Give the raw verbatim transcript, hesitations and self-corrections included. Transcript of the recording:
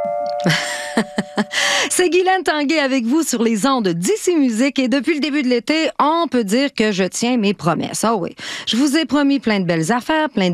C'est Guylaine Tanguay avec vous sur les ondes d'Ici Musique et depuis le début de l'été, on peut dire que je tiens mes promesses. Ah oui, je vous ai promis plein de belles affaires, plein de